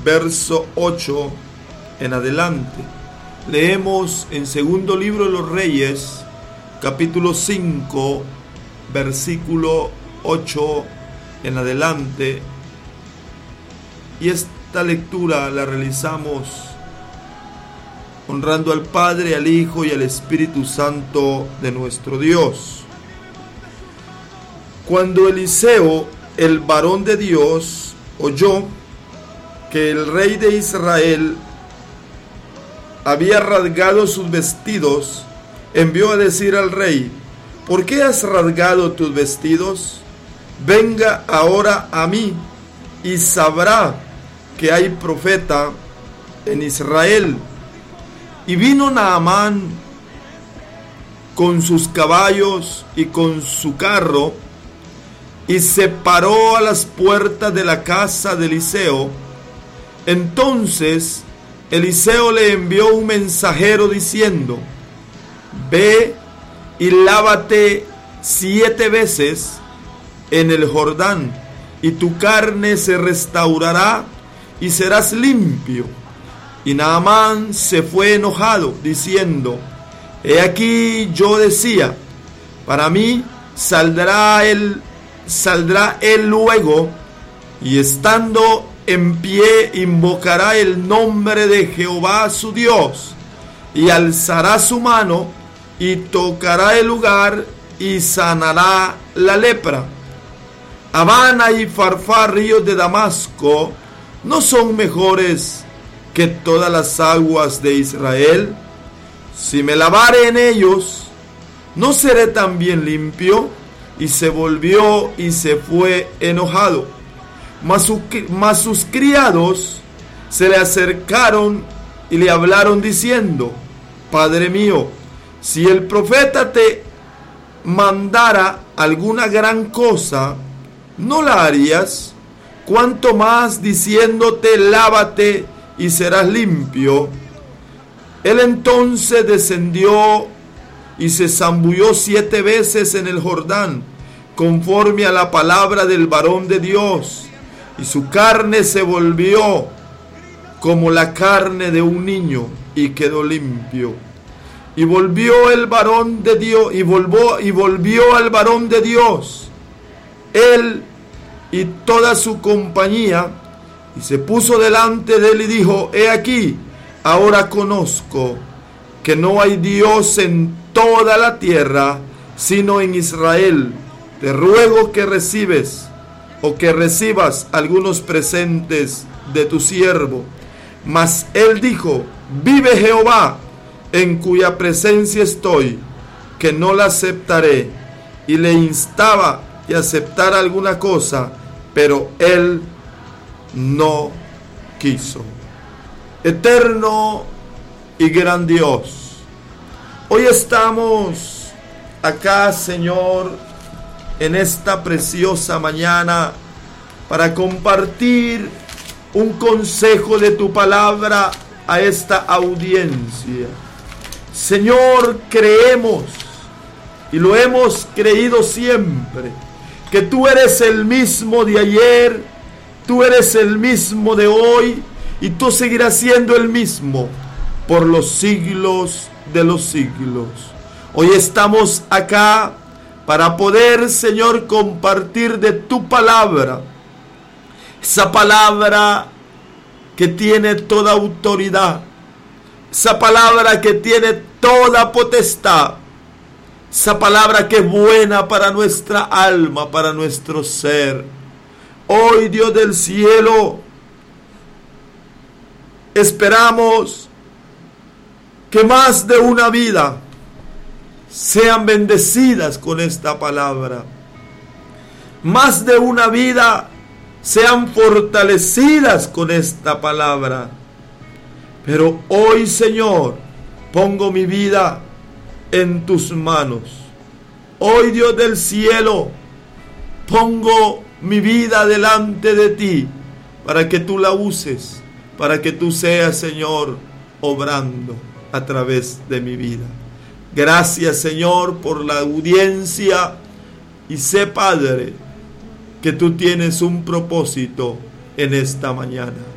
verso 8 en adelante. Leemos en segundo libro de los Reyes, capítulo 5, versículo 8 en adelante. Y esta lectura la realizamos honrando al Padre, al Hijo y al Espíritu Santo de nuestro Dios. Cuando Eliseo, el varón de Dios, oyó que el rey de Israel había rasgado sus vestidos, envió a decir al rey: ¿por qué has rasgado tus vestidos? Venga ahora a mí y sabrá que hay profeta en Israel. Y vino Naamán con sus caballos y con su carro, y se paró a las puertas de la casa de Eliseo. Entonces Eliseo le envió un mensajero diciendo: ve y lávate 7 veces en el Jordán, y tu carne se restaurará y serás limpio. Y Naamán se fue enojado, diciendo: he aquí yo decía, para mí saldrá él luego, y estando en pie invocará el nombre de Jehová su Dios, y alzará su mano y tocará el lugar y sanará la lepra. Abana y Farfar, ríos de Damasco, ¿no son mejores que todas las aguas de Israel? Si me lavare en ellos, ¿no seré también limpio? Y se volvió y se fue enojado. Mas sus criados se le acercaron y le hablaron diciendo: Padre mío, si el profeta te mandara alguna gran cosa, ¿no la harías? Cuanto más diciéndote: lávate y serás limpio. Él entonces descendió y se zambulló 7 veces en el Jordán, conforme a la palabra del varón de Dios, y su carne se volvió como la carne de un niño, y quedó limpio. Y volvió el varón de Dios, y volvió al varón de Dios, él y toda su compañía, y se puso delante de él y dijo: he aquí, ahora conozco que no hay Dios en toda la tierra, sino en Israel. Te ruego que recibas algunos presentes de tu siervo. Mas él dijo: vive Jehová, en cuya presencia estoy, que no la aceptaré. Y le instaba y aceptar alguna cosa, pero él no quiso. Eterno y gran Dios, hoy estamos acá, Señor, en esta preciosa mañana para compartir un consejo de tu palabra a esta audiencia. Señor, creemos, y lo hemos creído siempre, que tú eres el mismo de ayer, tú eres el mismo de hoy, y tú seguirás siendo el mismo por los siglos de los siglos. Hoy estamos acá para poder, Señor, compartir de tu palabra, esa palabra que tiene toda autoridad, esa palabra que tiene toda potestad, esa palabra que es buena para nuestra alma, para nuestro ser. Hoy, Dios del cielo, esperamos que más de una vida sean bendecidas con esta palabra. Más de una vida sean fortalecidas con esta palabra. Pero hoy, Señor, pongo mi vida en tus manos. Hoy, Dios del cielo, pongo mi vida delante de ti para que tú la uses, para que tú seas, Señor, obrando a través de mi vida. Gracias, Señor, por la audiencia, y sé, Padre, que tú tienes un propósito en esta mañana.